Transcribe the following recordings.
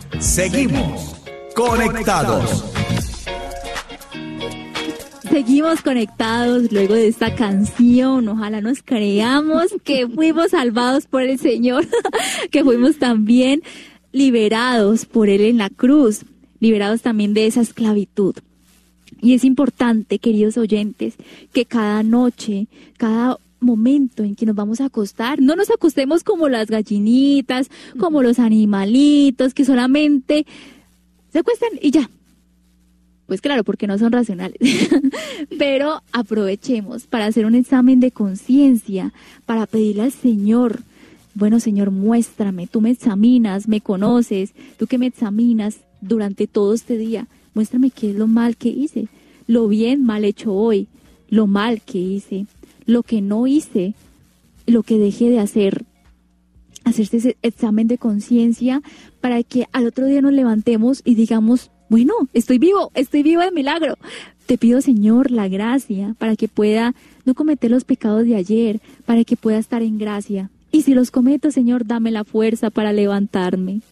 Seguimos conectados. Seguimos conectados luego de esta canción. Ojalá nos creamos que fuimos salvados por el Señor, que fuimos también liberados por Él en la cruz, liberados también de esa esclavitud. Y es importante, queridos oyentes, que cada noche, cada momento en que nos vamos a acostar, no nos acostemos como las gallinitas, como los animalitos, que solamente se acuestan y ya. Pues claro, porque no son racionales. Pero aprovechemos para hacer un examen de conciencia, para pedirle al Señor, bueno, Señor, muéstrame, tú me examinas, me conoces, tú que me examinas durante todo este día, muéstrame qué es lo mal que hice, lo bien mal hecho hoy, lo mal que hice, lo que no hice, lo que dejé de hacer. Hacerse ese examen de conciencia para que al otro día nos levantemos y digamos, bueno, estoy vivo de milagro. Te pido, Señor, la gracia para que pueda no cometer los pecados de ayer, para que pueda estar en gracia. Y si los cometo, Señor, dame la fuerza para levantarme.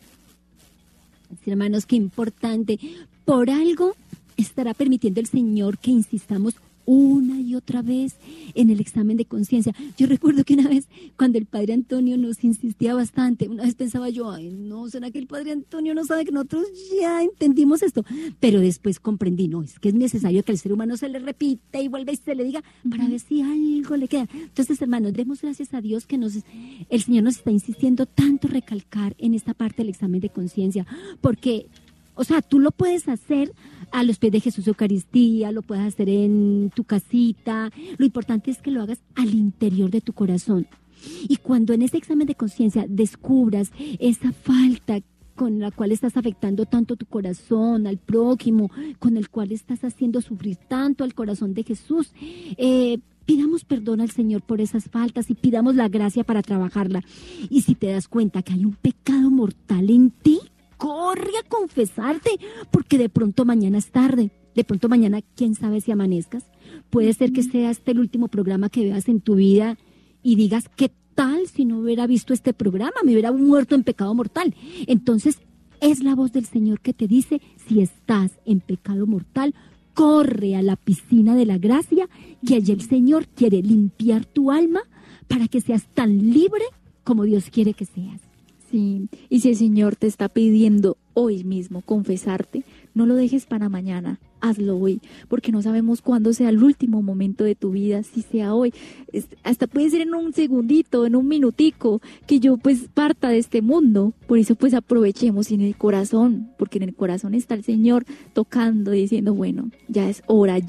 Sí, hermanos, qué importante. Por algo estará permitiendo el Señor que insistamos una y otra vez en el examen de conciencia. Yo recuerdo que una vez, cuando el Padre Antonio nos insistía bastante, una vez pensaba yo, ay, no, ¿será que el Padre Antonio no sabe que nosotros ya entendimos esto? Pero después comprendí, no, es que es necesario que al ser humano se le repita y vuelva y se le diga para ver si algo le queda. Entonces, hermanos, demos gracias a Dios que el Señor nos está insistiendo tanto recalcar en esta parte del examen de conciencia, porque, o sea, tú lo puedes hacer a los pies de Jesús Eucaristía, lo puedes hacer en tu casita. Lo importante es que lo hagas al interior de tu corazón. Y cuando en ese examen de conciencia descubras esa falta con la cual estás afectando tanto tu corazón, al prójimo, con el cual estás haciendo sufrir tanto al corazón de Jesús, pidamos perdón al Señor por esas faltas y pidamos la gracia para trabajarla. Y si te das cuenta que hay un pecado mortal en ti, corre a confesarte, porque de pronto mañana es tarde, de pronto mañana, quién sabe si amanezcas. Puede ser que sea este el último programa que veas en tu vida y digas, ¿qué tal si no hubiera visto este programa? Me hubiera muerto en pecado mortal. Entonces, es la voz del Señor que te dice, si estás en pecado mortal, corre a la piscina de la gracia, que allí el Señor quiere limpiar tu alma para que seas tan libre como Dios quiere que seas. Sí, y si el Señor te está pidiendo hoy mismo confesarte, no lo dejes para mañana, hazlo hoy, porque no sabemos cuándo sea el último momento de tu vida, si sea hoy, hasta puede ser en un segundito, en un minutico, que yo pues parta de este mundo. Por eso pues aprovechemos en el corazón, porque en el corazón está el Señor tocando y diciendo, bueno, ya es hora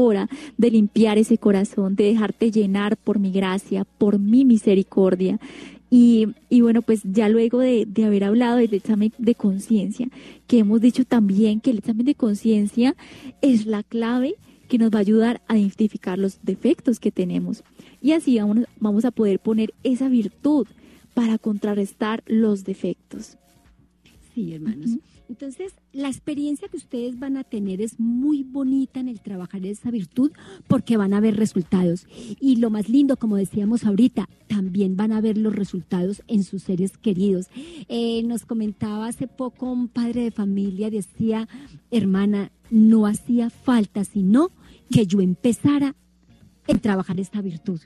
de limpiar ese corazón, de dejarte llenar por mi gracia, por mi misericordia. Y bueno, pues ya luego de haber hablado del examen de conciencia, que hemos dicho también que el examen de conciencia es la clave que nos va a ayudar a identificar los defectos que tenemos. Y así vamos a poder poner esa virtud para contrarrestar los defectos. Sí, hermanos. Entonces, la experiencia que ustedes van a tener es muy bonita en el trabajar esa virtud, porque van a ver resultados. Y lo más lindo, como decíamos ahorita, también van a ver los resultados en sus seres queridos. Nos comentaba hace poco un padre de familia, decía, hermana, no hacía falta sino que yo empezara en trabajar esta virtud.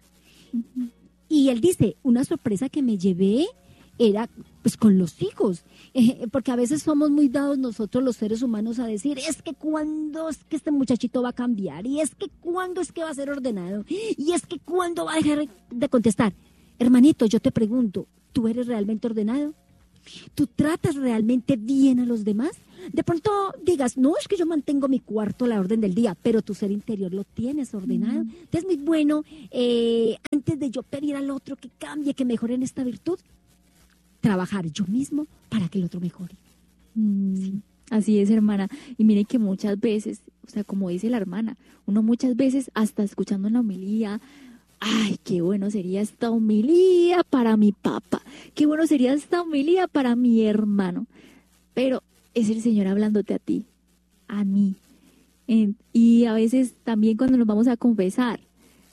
Y él dice, una sorpresa que me llevé era pues con los hijos, porque a veces somos muy dados nosotros los seres humanos a decir, es que cuándo es que este muchachito va a cambiar, y es que cuándo es que va a ser ordenado, y es que cuándo va a dejar de contestar. Hermanito, yo te pregunto, ¿tú eres realmente ordenado? ¿Tú tratas realmente bien a los demás? De pronto digas, no, es que yo mantengo mi cuarto a la orden del día, pero tu ser interior lo tienes ordenado. Entonces es muy bueno, antes de yo pedir al otro que cambie, que mejore en esta virtud, trabajar yo mismo para que el otro mejore. Sí. Así es, hermana. Y miren que muchas veces, o sea, como dice la hermana, uno muchas veces hasta escuchando una homilía, ay, qué bueno sería esta homilía para mi papá, qué bueno sería esta homilía para mi hermano. Pero es el Señor hablándote a ti, a mí. Y a veces también cuando nos vamos a confesar,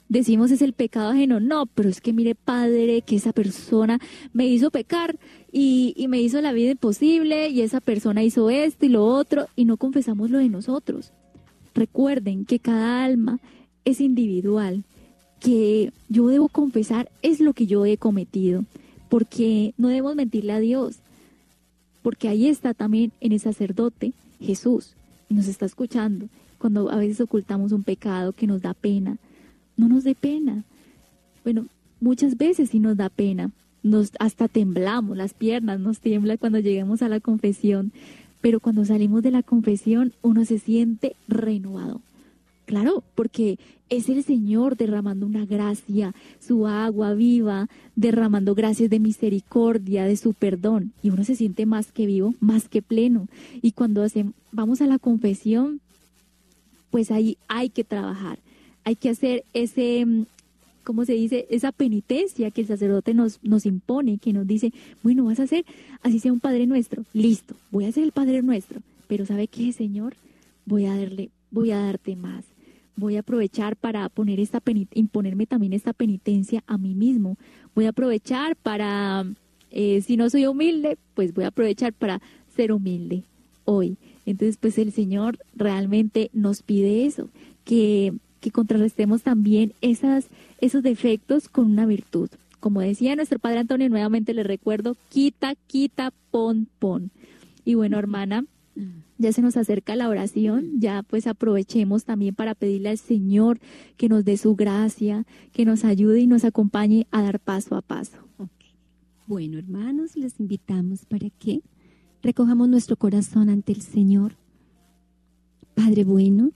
decimos es el pecado ajeno. No, pero es que mire, Padre, que esa persona me hizo pecar y me hizo la vida imposible y esa persona hizo esto y lo otro y no confesamos lo de nosotros. Recuerden que cada alma es individual, que yo debo confesar es lo que yo he cometido, porque no debemos mentirle a Dios, porque ahí está también en el sacerdote Jesús y nos está escuchando. Cuando a veces ocultamos un pecado que nos da pena, no nos dé pena. Bueno, muchas veces sí nos da pena, hasta temblamos, las piernas nos tiemblan cuando lleguemos a la confesión, pero cuando salimos de la confesión uno se siente renovado. Claro, porque es el Señor derramando una gracia, su agua viva, derramando gracias de misericordia, de su perdón, y uno se siente más que vivo, más que pleno. Y cuando vamos a la confesión, pues ahí hay que trabajar, hay que hacer ese, ¿cómo se dice? Esa penitencia que el sacerdote nos impone, que nos dice, bueno, vas a hacer, así sea un Padre Nuestro, listo, voy a hacer el Padre Nuestro, pero ¿sabe qué, Señor? Voy a darte más, voy a aprovechar para imponerme también esta penitencia a mí mismo, voy a aprovechar para, si no soy humilde, pues voy a aprovechar para ser humilde hoy. Entonces, pues el Señor realmente nos pide eso, que contrarrestemos también esos defectos con una virtud. Como decía nuestro Padre Antonio, nuevamente les recuerdo, quita, pon. Y bueno, hermana, ya se nos acerca la oración, ya pues aprovechemos también para pedirle al Señor que nos dé su gracia, que nos ayude y nos acompañe a dar paso a paso. Okay. Bueno, hermanos, les invitamos para que recojamos nuestro corazón ante el Señor. Padre bueno,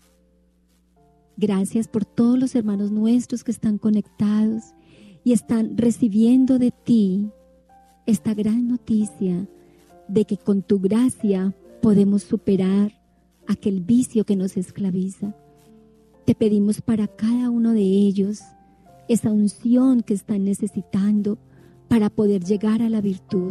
gracias por todos los hermanos nuestros que están conectados y están recibiendo de ti esta gran noticia de que con tu gracia podemos superar aquel vicio que nos esclaviza. Te pedimos para cada uno de ellos esa unción que están necesitando para poder llegar a la virtud.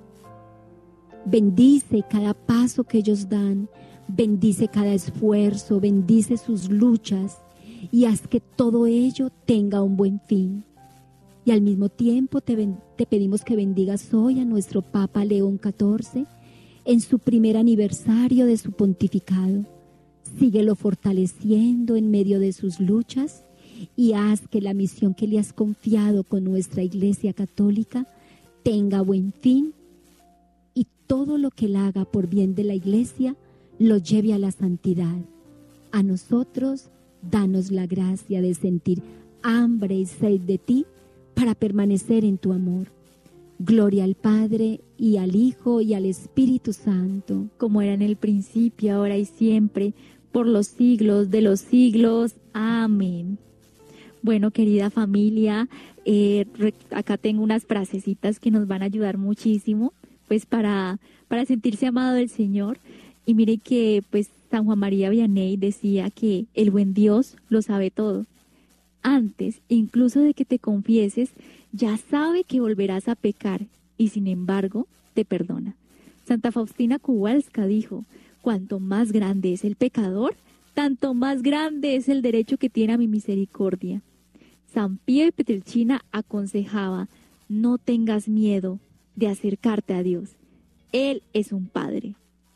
Bendice cada paso que ellos dan, bendice cada esfuerzo, bendice sus luchas y haz que todo ello tenga un buen fin. Y al mismo tiempo te pedimos que bendigas hoy a nuestro Papa León XIV en su primer aniversario de su pontificado. Síguelo fortaleciendo en medio de sus luchas y haz que la misión que le has confiado con nuestra Iglesia Católica tenga buen fin y todo lo que él haga por bien de la Iglesia lo lleve a la santidad. A nosotros, danos la gracia de sentir hambre y sed de ti para permanecer en tu amor. Gloria al Padre, y al Hijo, y al Espíritu Santo, como era en el principio, ahora y siempre, por los siglos de los siglos. Amén. Bueno, querida familia, acá tengo unas frasecitas que nos van a ayudar muchísimo, pues para sentirse amado del Señor. Y mire que pues San Juan María Vianney decía que el buen Dios lo sabe todo. Antes, incluso de que te confieses, ya sabe que volverás a pecar y sin embargo te perdona. Santa Faustina Kowalska dijo, cuanto más grande es el pecador, tanto más grande es el derecho que tiene a mi misericordia. San Pío de Pietrelcina aconsejaba, no tengas miedo de acercarte a Dios. Él es un Padre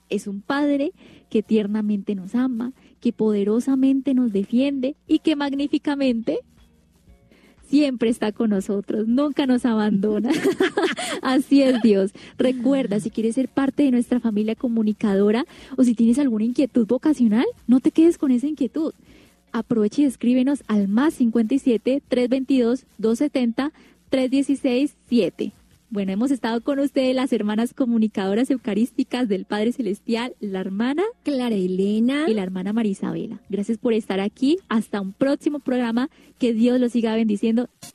que tiernamente nos ama, que poderosamente nos defiende y que magníficamente siempre está con nosotros, nunca nos abandona. Así es Dios. Recuerda, si quieres ser parte de nuestra familia comunicadora o si tienes alguna inquietud vocacional, no te quedes con esa inquietud. Aprovecha y escríbenos al +57 322 270 316 7. Bueno, hemos estado con ustedes las hermanas comunicadoras eucarísticas del Padre Celestial, la hermana Clara Elena y la hermana María Isabela. Gracias por estar aquí. Hasta un próximo programa. Que Dios los siga bendiciendo.